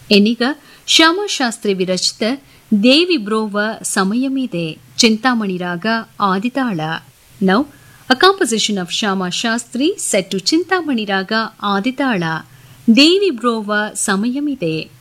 ಎನ್ನೀಗ ಶ್ಯಾಮಶಾಸ್ತ್ರಿ ವಿರಚಿತ ದೇವಿ ಬ್ರೋವ ಸಮಯಮಿದೆ ಚಿಂತಾಮಣಿ ರಾಗ ಆದಿತಾಳ. Now a composition of Shyama Shastri set to Chintamani Raga Aditala, Devi Brova Samayamide.